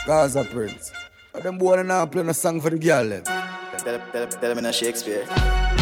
Gaza Prince. But them boy now playing a song for the girl them. Tell them in a Shakespeare.